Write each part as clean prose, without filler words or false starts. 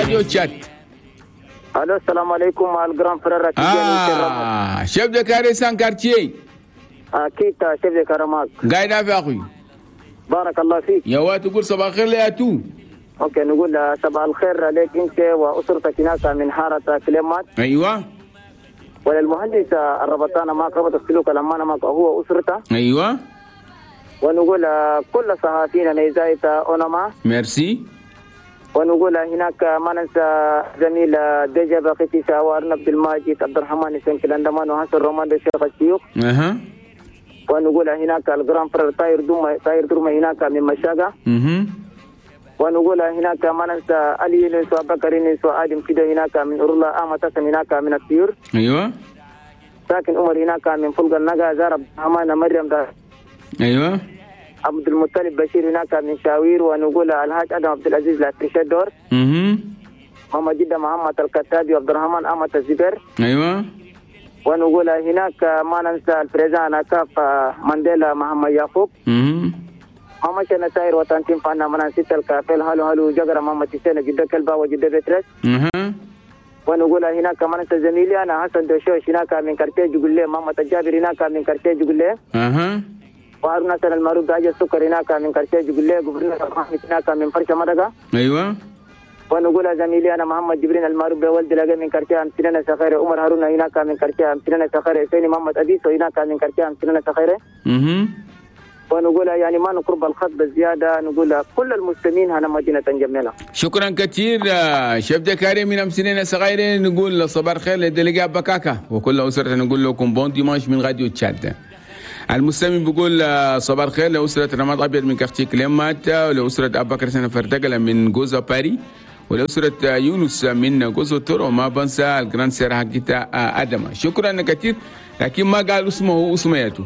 راديو تشات. الو السلام عليكم مع الجران فريرا. شيف دي كاري سان كارتيي. اكيد شيف دي كرماك. قاعد يا اخوي. بارك الله فيك. يا واد تقول صباح الخير يا تو. اوكي نقول صباح الخير عليك انت واسرتك هناك من حاره كليمات. ايوه. وللمهندس الربطانه معك، ربط السلوك الامانه معك هو واسرته. ايوه. ونقول كل صحافينا نيزايت اونما. ميرسي. ونقول هناك ما ننسى زميل ديجا باقيتي ساوار عبد الماجد عبد الرحمن سنكل اندمان وحسن رومان الشيخ الشيوخ. ونقول هناك الجران فرير طاير درما هناك من مشاقه. ونقول هناك ما ننسى علي يونس وبكر يونس وادم كده هناك من اورلا احمد حسن هناك من الطيور. ايوه. ساكن عمر هناك من فلق النقا زار عبد الرحمن مريم دار. ايوه. عبد المطلب بشير هناك من شاوير. ونقول الحاج ادم عبد العزيز لاتريشا دور. محمد جده محمد الكتابي وعبد الرحمن احمد الزبير. ايوه. ونقول هناك ما ننسى الفريزان كاف مانديلا محمد يعقوب. محمد شنا ساير وتنتيم فانا مناسيت الكافيل هلو جقر محمد حسين جده كلبا وجده بترس. ونقول هناك ما ننسى زميلي انا حسن دوشوش هناك من كارتيه جوجليه محمد الجابر هناك من كارتيه جوجليه. وهارون حسن المعروف داجي السكر هناك من كارتيه جوجليه. غبرنر محمد هناك من فرشه مدغا. ايوه. ونقول زميلي انا محمد جبرين المعروف بولد لقى من كارتيه امتنان سخيره. عمر هارون هناك من كارتيه امتنان سخيره. حسين محمد ابيسو هناك من كارتيه امتنان سخيره. ونقول يعني ما نقرب الخط بزياده. نقول كل المسلمين هنا مدينه جميله. شكرا كثير شيف دكاري من امسنين صغيرين. نقول صباح الخير للدليجا بكاكا وكل اسره. نقول لكم بون ديماش من راديو تشاد. المستمع بيقول صباح الخير لاسره رماد ابيض من كارتيه كليمات، ولاسره ابو بكر سنه فردقله من جوزا باري، ولاسره يونس من جوزا تورو. ما بنسى الجراند سير حقيقه ادم. شكرا كثير. لكن ما قال اسمه اسميته.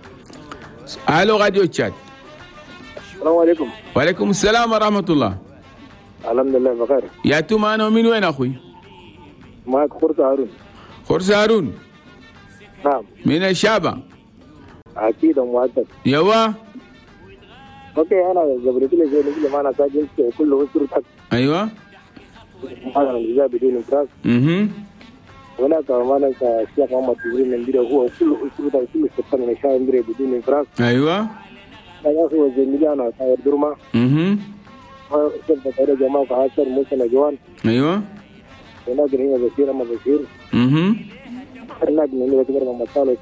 الو راديو تشات. السلام عليكم. وعليكم السلام ورحمه الله. الحمد لله بخير. يا توم انا ومين وين اخوي؟ معك خرس هارون. خرس هارون. نعم. من الشابه. اكيد مؤدب. يوا. اوكي انا قبل كده زي ما انا ساجل كله اسرتك. ايوه. هذا الجزاء بدون انكراس. هناك ما ننسى الشيخ محمد جبريل المدير هو كل اسرته كل السكان من الشارع المدير بدون انكراس. ايوه. يا اخي وزميلي انا طاير درما. شفت طاير جماعه عاشر موسى نجوان. ايوه. هناك هنا بشير اما بشير. هناك من اللي بتقدر محمد صالح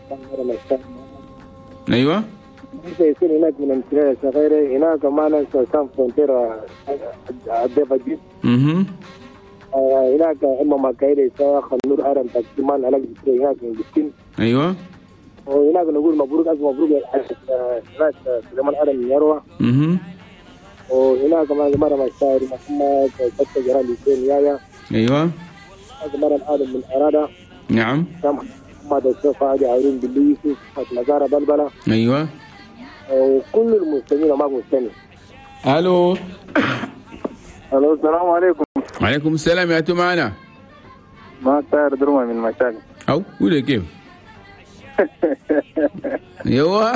ايوه. يصير هناك من امتنان الصغيره. هناك ما ننسى سان فرونتيرا الضيف الجديد. هناك اما مكايده يساوي خنور ارم تقسيمان على هناك من بسكين. ايوه. وهناك نقول مبروك مبروك ناس سليمان ارم من يروى. وهناك ما مره الشاعر محمد فتح جلال حسين يايا. ايوه. هناك مره العالم من اراده. نعم. محمد الشيخ علي عارون باللي يوسف نزار بلبله. ايوه. وكل المسلمين ما مستمع. الو. الو السلام عليكم. وعليكم السلام. يا تو معنا. ما طاير درما من مشاكل. او قول كيف. يوا.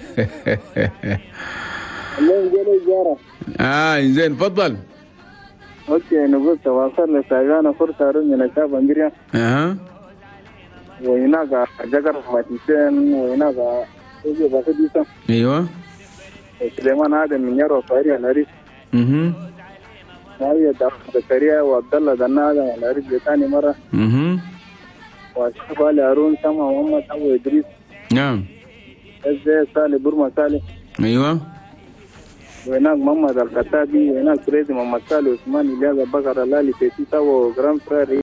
زين تفضل. اوكي نقول تواصل لساجانا فرصه رمي نشاب امبريا. وهناك جقر ماتيسين وهناك يجي بسيطه. ايوه. سليمان ادم من يرو فاري العريس. هاي زكريا وعبد الله دناغا العريس ثاني مره. واشرف علي هارون سما محمد ابو ادريس. نعم. ازاي صالح برما صالح. ايوه. وهناك محمد الكتابي وهناك فريد محمد صالح عثمان الياس بكر اللالي تيتا وجرام فرير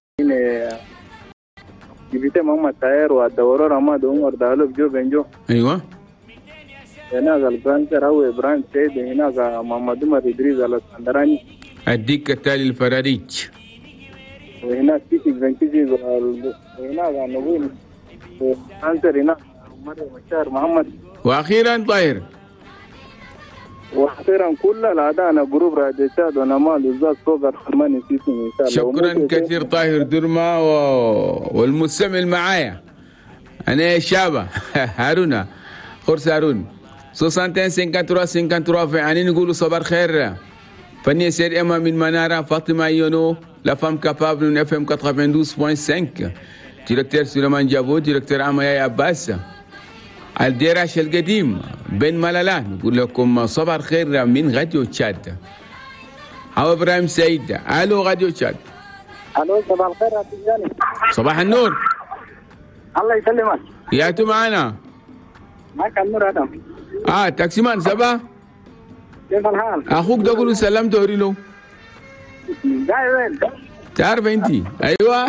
جبت محمد طاهر والدورور احمد عمر دالوب جو بنجو. ايوه. هناك البرانشر هو ابراهيم سيد. هناك محمد عمر ادريس الاسكندراني. الديك التالي الفراريج. وهناك تيتي بنكيزي وهناك نقول انصر هناك مريم مشار محمد. واخيرا طاهر. واخيرا كل الاعداء جروب راديو تشاد ونمال وزاد فوق الحرماني سيسي ان شاء الله. شكرا كثير طاهر درما والمستمع معايا انا شابه هارون خرس هارون 61 53 53 يعني نقولوا صباح الخير. فني سير اما من مناره فاطمه يونو la femme capable, une FM 92.5. Directeur Suleiman Diabo, directeur Amaya Abbas. الدراش القديم بن ملالان نقول لكم صباح الخير من راديو تشاد. أو إبراهيم سعيد. ألو راديو تشاد. الو صباح الخير يا تجاني. صباح النور. الله يسلمك. ياتوا معنا. معك النور ادم. تاكسيمان صباح. كيف الحال؟ اخوك ده كله سلمت وري له. جاي وين؟ تعرف انت؟ ايوه.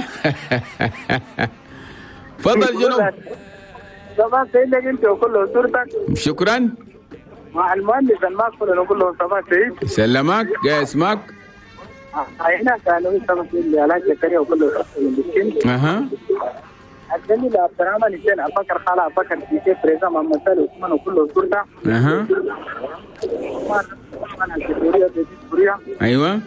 تفضل جنوب. صباح سعيد انت وكله صورتك. شكرا. مع المهندس الماكفل نقول له صباح سعيد. سلمك جاي اسمك. هنا كانوا صباح سعيد علاج زكريا وكله مسكين. اها. الجميل عبد الرحمن حسين ابو بكر خالد ابو بكر في بريزا محمد سالم عثمان وكله صورته. اها. ايوه.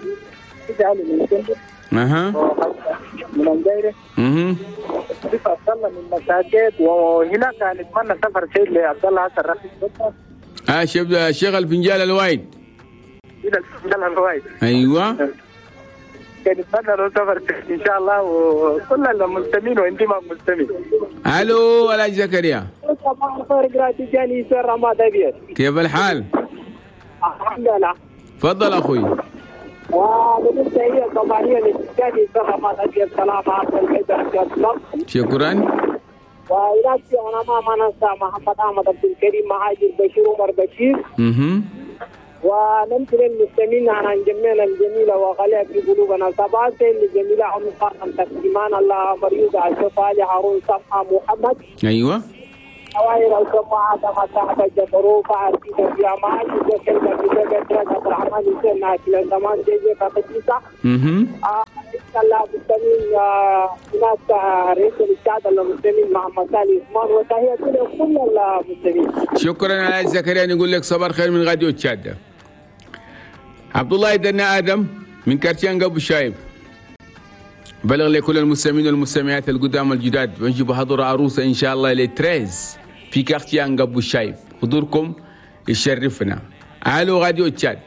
اها. من الجايره. كيف عبد الله من مساجد وهنا كان نتمنى سفر سيد لعبد الله حسن رخيص. شيخ الفنجان الوايد. الفنجان الوايد. ايوه. كان نتمنى له سفر ان شاء الله وكل المستمعين وانتم مستمعين. الو ولا زكريا. صباح الخير قراتي جاني سير رماد ابيض. كيف الحال؟ الحمد لله. تفضل اخوي. وبالنسبه هي طبعيه للجاني سير رماد ابيض سلام على الحيدر. شكرا. وإلى أنا ما ننسى محمد أحمد عبد الكريم معاجر بشير عمر بشير. وننقل المستمعين عن جميعنا الجميلة وغلاء في قلوبنا صباح الجميلة عم قاسم تسليمان الله مريوز الشفاعي هارون صفحة محمد. أيوة. أوائل الجماعة تحت الجبروت عارفين في معاجر كلمة في جبل عبد الرحمن حسين ناكل الزمان جيجي كتيسة. الله المستمعين هناك رئيس الاتحاد المسلمين محمد سالم عثمان وتحياتي لكل المسلمين. شكرا على زكريا نقول لك صباح الخير من راديو تشاد. عبد الله يدنا ادم من كارتيان ابو شايب بلغ لكل المستمعين والمستمعات القدام الجداد بنجيب حضور عروسه ان شاء الله لتريز في كارتيان ابو شايب. حضوركم يشرفنا. الو راديو تشاد.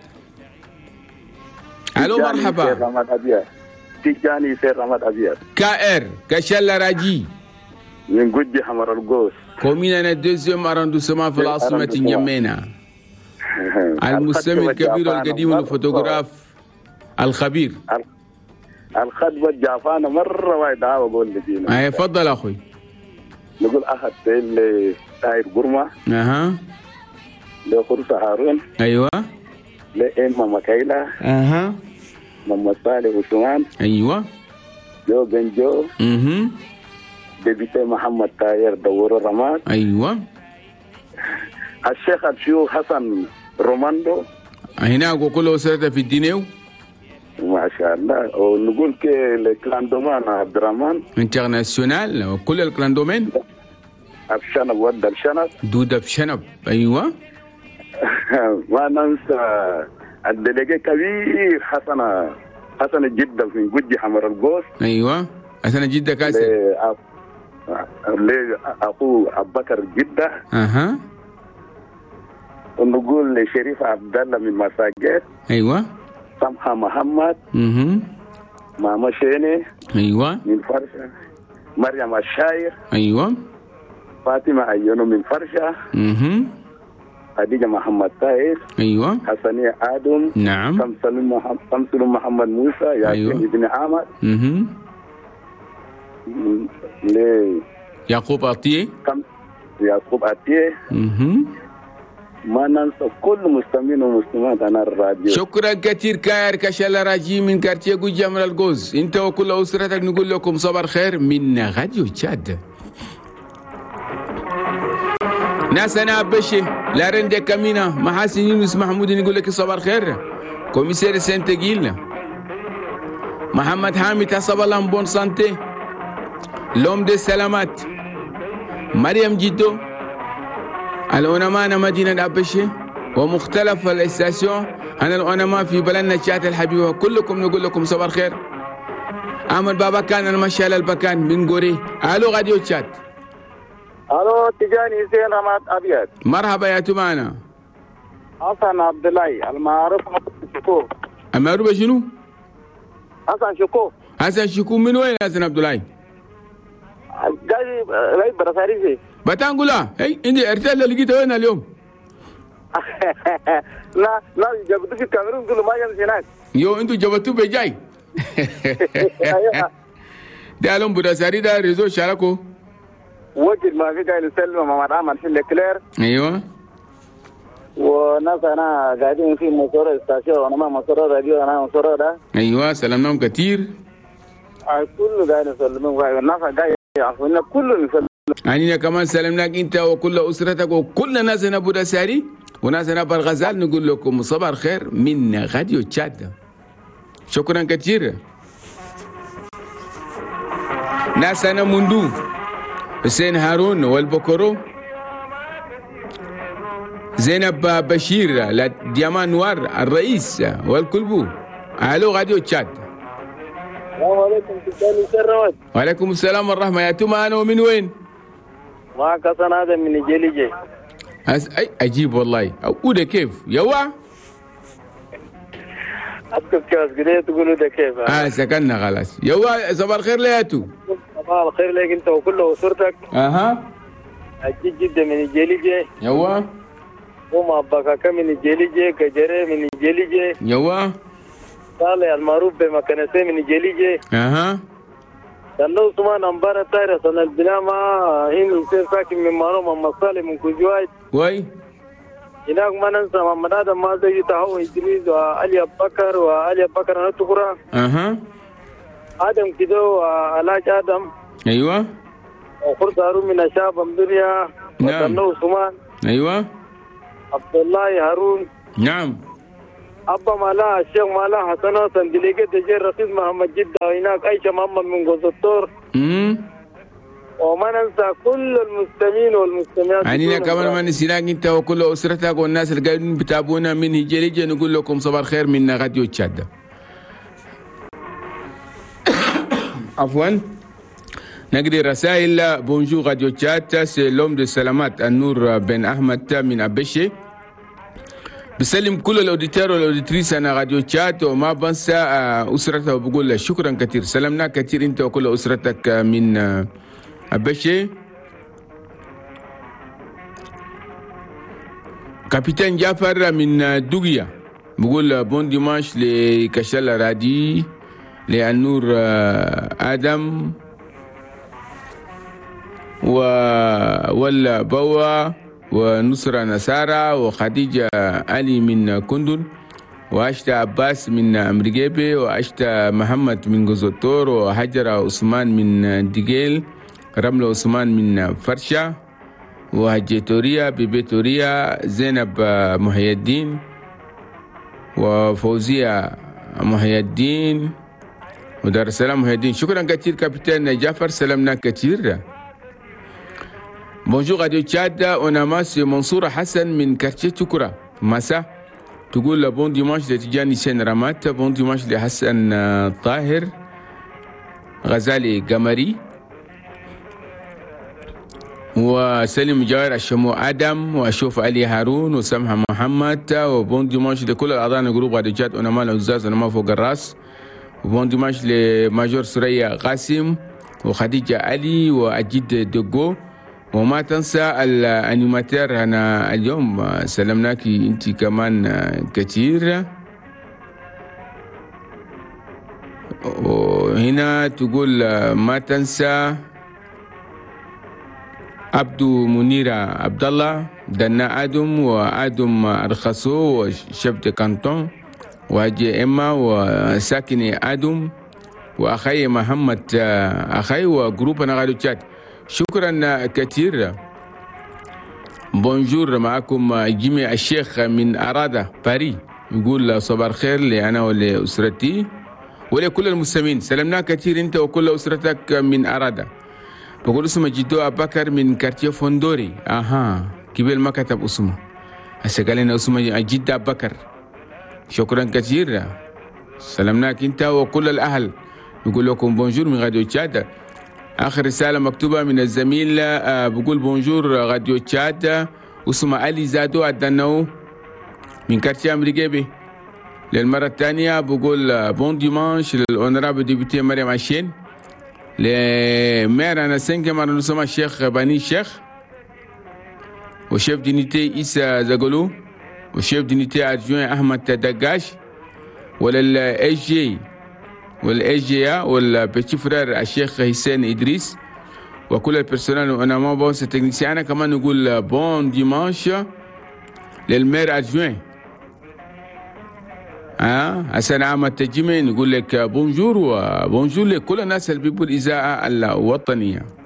الو مرحبا. تجاني سير رماد أبيض. كائر كشلا راجي. من جدي حمر القوس. كومينا الدوزيوم أراندوسما في العاصمة نيامينا. المستمع الكبير والقديم والفوتوغراف الخبير. الخطبة جافانا مرة واحدة وأقول لك. أي فضل أخوي. نقول أخذ اللي طاير برما. أها. لخرصة هارون. أيوة. لإما مكايلة. أها. محمد صالح عثمان. ايوه. جو بن جو. ديبيتي محمد طاهر دور الرماد. ايوه. الشيخ الشيوخ حسن روماندو. هنا وكل أسرته في الدينيو. ما شاء الله. ونقول كلاندومان عبد الرحمن. انترناسيونال وكل الكلاندومين. أبشنب ود الشنب. دود أبشنب. ايوه. ما ننسى الدليجي كبير حسن جدا من جدي حمر القوس. ايوه. حسن جدا كاسر. اخو ابو بكر جده. اها. ونقول لشريف عبد الله من مساجد. ايوه. سمحه محمد. ماما شيني. ايوه. من فرشه. مريم الشاير. ايوه. فاطمه ايونو من فرشه. خديجة محمد طاهر. ايوه. حسنية آدم. نعم. شمسل محمد موسى. ياسين ابن عامر. يعقوب عطية. يعقوب عطية. ما ننسى كل مستمعين ومسلمات على الراديو. شكرا كثير كاير كشلا راجي من كارتيه جوجا من الجوز. انت وكل اسرتك نقول لكم صباح الخير من راديو تشاد. ناس انا بشي لارن دي كامينا محاسن يونس محمود نقول لك صباح الخير. كوميسير سنتجيل محمد حامد حسب الله بون سانتي لوم دي سلامات مريم جدو العلماء مدينة أبشي ومختلف الاستاسيون أنا العلماء في بلدنا تشات الحبيبة كلكم نقول لكم صباح الخير. أحمد بابا كان المشال البكان من قوري. ألو راديو تشات. الو تجاني زين رماد ابيض. مرحبا يا تمانا. حسن عبد الله المعروف شكور. المعروف شنو؟ حسن شكو من وين حسن عبد الله؟ جاي برساريسي. بتانغولا. هي عندي ارسال اللي لقيته وين اليوم؟ لا جابتوا في الكاميرون كله ما يمشي هناك. يو انتوا جابتوا بجاي. ده لهم برساري ده ريزو شاركو. وجد ما في قاعد يسلم مع مدام الكلير. ايوه. وناس انا قاعدين في مصورة استاشيو وانا ما مصورة راديو انا مصورة ده. ايوه سلامناهم كتير. كله قاعد يسلمون والناس قاعد يعرفونا كله يسلم. أنا كمان سلمناك أنت وكل أسرتك وكل ناس هنا بوداساري وناس هنا بالغزال نقول لكم صباح الخير من راديو تشاد. شكرا كثير. ناس هنا مندو حسين هارون والبكرو زينب بشير ديامان نوار الرئيس والكلبو. أهلو راديو تشاد. السلام عليكم سلطان السروات. وعليكم السلام والرحمة. يا توما أنا ومن وين؟ معك حسن هذا من جيليجي. أي عجيب والله. أقول كيف؟ يوا؟ أكتب كاس قدية تقولوا ده كيف؟ سكننا خلاص. يوا صباح الخير لياتو. صباح الخير لك أنت وكل أسرتك. عجيب جدا من جيليجي. يوا؟ وما بكاكا من جيليجي كجري من جيليجي. يوا؟ صالح المعروف بمكانسي من جيليجي. لو سمان أمبارح تايرة سنة البناء ما هين يصير ساكن من مارو محمد صالح من كوجواي. واي. هناك ما ننسى محمد آدم ما زي تهو إدريس وعلي بكر وعلي بكر نتقرا. آدم كده وعلاج آدم. أيوة. وخرج هارون من الشعب أمبريا. نعم. وتنو سمان. أيوة. عبد الله هارون. نعم. أبا مالا الشيخ مالا حسن حسن دليقة تجير رئيس محمد جدة وهناك عائشة محمد من غزطور. وما ننسى كل المستمعين والمستمعات. عنينا كمان ما نسيناك انت وكل اسرتك والناس اللي قاعدين بتابعونا من هجريجة. نقول لكم صباح الخير من راديو تشاد. عفوا. نقري رسائل. بونجور راديو تشاد. سي لوم دو سلامات النور بن احمد من ابشي. بسلم كل الاوديتور والاوديتريس انا راديو تشات وما بنسى اسرته وبقول شكرا كثير. سلمنا كثير انت وكل اسرتك من ابشي. كابتن جعفر من دوغيا بقول بون ديماش لكشلا رادي للنور ادم ولا بوا ونصرة نصارى وخديجة علي من كندل وأشتا عباس من أمريكيبي وأشتا محمد من غزوتور وحجرة عثمان من ديجيل رملة عثمان من فرشة وهجيتوريا بيبيتوريا زينب محي الدين وفوزية محي الدين ودار السلام محي الدين. شكرا كثير كابتن جعفر سلامنا كثير. Bonjour Radio Tchad, on a massé Mansour Hassan min quartier Tukura. Massa, تقول bon dimanche de Tidjani Sen Ramat, bon dimanche de Hassan Tahir, Ghazali Gamari, وسلم جوار الشمو آدم وأشوف علي هارون وسمحة محمد وبون ديمانش لكل الأعضاء جروب راديو تشاد. أنا ما العزاز أنا ما فوق الراس. وبون ديمانش لماجور سوريا قاسم وخديجة علي وأجيد دقو. وما تنسى الانيماتير أنا اليوم سلمناك انت كمان كثير. وهنا تقول ما تنسى عبدو منيرة عبد الله دنا آدم وآدم أرخصو وشبت كانتون وهجي إما وساكني آدم وأخي محمد أخي وجروبنا راديو تشاد. شكرا كثير. بونجور معكم جيمي الشيخ من أرادة باري يقول صباح الخير لي أنا ولأسرتي ولكل المستمعين. سلمنا كثير أنت وكل أسرتك من أرادة. بقول اسمه جدو أبو بكر من كارتيه فوندوري. كبير ما كتب اسمه هسه قال لنا اسمه جد أبو بكر. شكرا كثير. سلمناك أنت وكل الأهل. نقول لكم بونجور من راديو تشاد. آخر رسالة مكتوبة من الزميل بقول بونجور راديو تشاد اسمه علي زادو الدنو من كارتيه أمريكيبي. للمرة الثانية بقول بون ديمانش للأونرابل ديبوتي مريم عشين، لمير أنا سنكي مرة نسمى الشيخ بني الشيخ، وشيف دينيتي إيسا زغلو، وشيف دينيتي أدجوين أحمد دقاش، وللإس جي والإس جي والبيتي فرير الشيخ حسين إدريس، وكل البرسونال وانا ما بوس التكنيسيان. كمان نقول بون ديمانش للمير أدجوين حسن عامة تجمي، نقول لك بونجور وبونجور لكل الناس اللي بيبوا الإذاعة الوطنية.